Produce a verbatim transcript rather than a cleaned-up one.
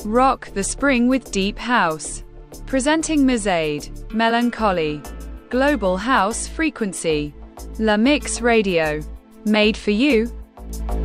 Rock the spring with deep house. Presenting Mizade. Melancholy. Global house frequency. La Mix Radio. Made for you.